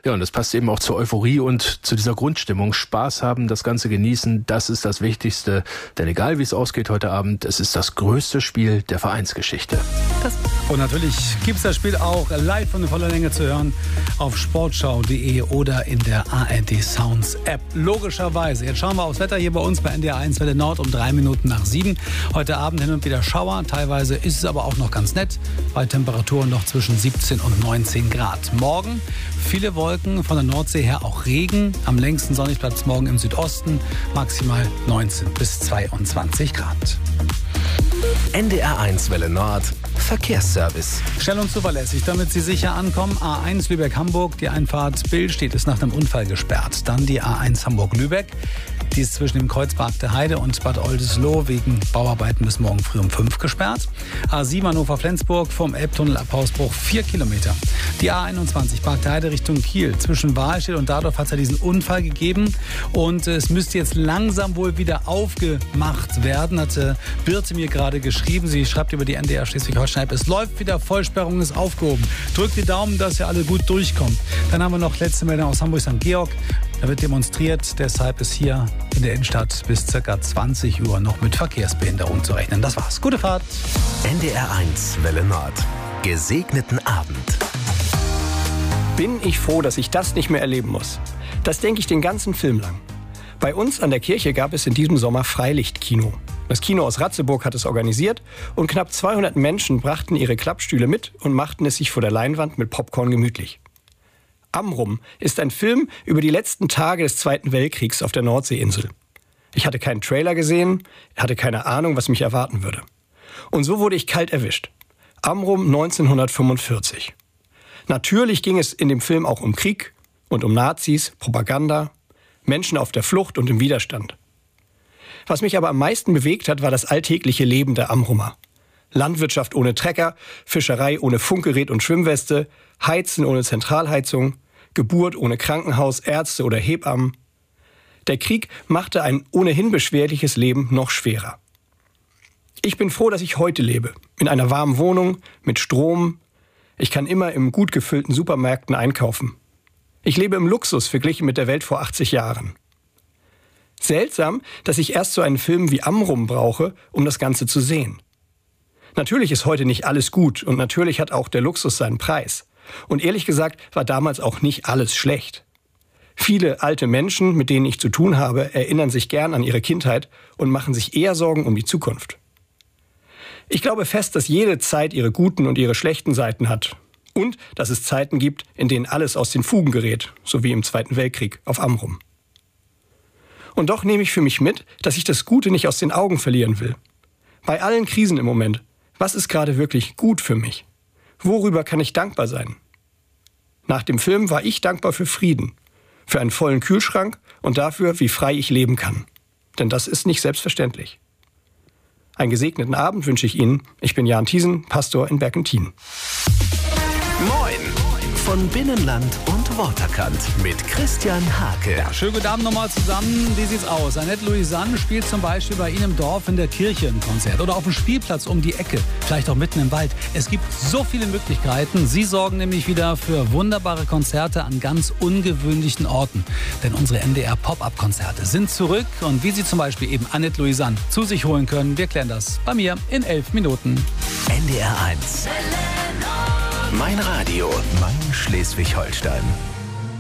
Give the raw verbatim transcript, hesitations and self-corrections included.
Ja, und das passt eben auch zur Euphorie und zu dieser Grundstimmung. Spaß haben, das Ganze genießen, das ist das Wichtigste. Denn egal wie es ausgeht heute Abend, es ist das größte Spiel der Vereinsgeschichte. Das und natürlich gibt es das Spiel auch live und in voller Länge zu hören auf sportschau punkt de oder in der A R D Sounds App. Logischerweise. Jetzt schauen wir aufs Wetter hier bei uns bei N D R eins Welle Nord um drei Minuten nach sieben. Heute Abend hin und wieder Schauer. Teilweise ist es aber auch noch ganz nett. Bei Temperaturen noch zwischen siebzehn und neunzehn Grad. Morgen viele Wolken, von der Nordsee her auch Regen. Am längsten sonnig bleibt es morgen im Südosten. Maximal neunzehn bis zweiundzwanzig Grad. N D R eins Welle Nord Verkehrsservice. Schnell und zuverlässig, damit Sie sicher ankommen. A eins Lübeck-Hamburg, die Einfahrt Bill steht, ist nach einem Unfall gesperrt. Dann die A eins Hamburg-Lübeck. Die ist zwischen dem Kreuzberg der Heide und Bad Oldesloe wegen Bauarbeiten bis morgen früh um fünf gesperrt. A sieben Hannover-Flensburg vom Elbtunnel ab Hausbruch vier Kilometer. Die A einundzwanzig Park der Heide Richtung Kiel. Zwischen Wahlstedt und Dardorf hat es ja diesen Unfall gegeben. Und es müsste jetzt langsam wohl wieder aufgemacht werden, hatte Birte mir gerade geschrieben. Sie schreibt über die N D R Schleswig-Holstein-App, es läuft wieder, Vollsperrung ist aufgehoben. Drückt die Daumen, dass ihr alle gut durchkommt. Dann haben wir noch letzte Meldung aus Hamburg-Sankt Georg. Da wird demonstriert, deshalb ist hier in der Innenstadt bis ca. zwanzig Uhr noch mit Verkehrsbehinderung zu rechnen. Das war's. Gute Fahrt. N D R eins Welle Nord. Gesegneten Abend. Bin ich froh, dass ich das nicht mehr erleben muss. Das denke ich den ganzen Film lang. Bei uns an der Kirche gab es in diesem Sommer Freilichtkino. Das Kino aus Ratzeburg hat es organisiert und knapp zweihundert Menschen brachten ihre Klappstühle mit und machten es sich vor der Leinwand mit Popcorn gemütlich. Amrum ist ein Film über die letzten Tage des Zweiten Weltkriegs auf der Nordseeinsel. Ich hatte keinen Trailer gesehen, hatte keine Ahnung, was mich erwarten würde. Und so wurde ich kalt erwischt. Amrum neunzehnhundertfünfundvierzig. Natürlich ging es in dem Film auch um Krieg und um Nazis, Propaganda, Menschen auf der Flucht und im Widerstand. Was mich aber am meisten bewegt hat, war das alltägliche Leben der Amrumer. Landwirtschaft ohne Trecker, Fischerei ohne Funkgerät und Schwimmweste, Heizen ohne Zentralheizung, Geburt ohne Krankenhaus, Ärzte oder Hebammen. Der Krieg machte ein ohnehin beschwerliches Leben noch schwerer. Ich bin froh, dass ich heute lebe, in einer warmen Wohnung, mit Strom. Ich kann immer im gut gefüllten Supermärkten einkaufen. Ich lebe im Luxus verglichen mit der Welt vor achtzig Jahren. Seltsam, dass ich erst so einen Film wie Amrum brauche, um das Ganze zu sehen. Natürlich ist heute nicht alles gut und natürlich hat auch der Luxus seinen Preis. Und ehrlich gesagt war damals auch nicht alles schlecht. Viele alte Menschen, mit denen ich zu tun habe, erinnern sich gern an ihre Kindheit und machen sich eher Sorgen um die Zukunft. Ich glaube fest, dass jede Zeit ihre guten und ihre schlechten Seiten hat. Und dass es Zeiten gibt, in denen alles aus den Fugen gerät, so wie im Zweiten Weltkrieg auf Amrum. Und doch nehme ich für mich mit, dass ich das Gute nicht aus den Augen verlieren will. Bei allen Krisen im Moment, was ist gerade wirklich gut für mich? Worüber kann ich dankbar sein? Nach dem Film war ich dankbar für Frieden, für einen vollen Kühlschrank und dafür, wie frei ich leben kann. Denn das ist nicht selbstverständlich. Einen gesegneten Abend wünsche ich Ihnen. Ich bin Jan Thiesen, Pastor in Berkentin. Moin! Von Binnenland und Waterkant mit Christian Hake. Ja, schönen guten Abend nochmal zusammen. Wie sieht's aus? Annette Louisanne spielt zum Beispiel bei Ihnen im Dorf in der Kirche ein Konzert oder auf dem Spielplatz um die Ecke, vielleicht auch mitten im Wald. Es gibt so viele Möglichkeiten. Sie sorgen nämlich wieder für wunderbare Konzerte an ganz ungewöhnlichen Orten. Denn unsere N D R Pop-Up-Konzerte sind zurück und wie Sie zum Beispiel eben Annette Louisanne zu sich holen können, wir klären das bei mir in elf Minuten. N D R eins. Mein Radio, mein Schleswig-Holstein.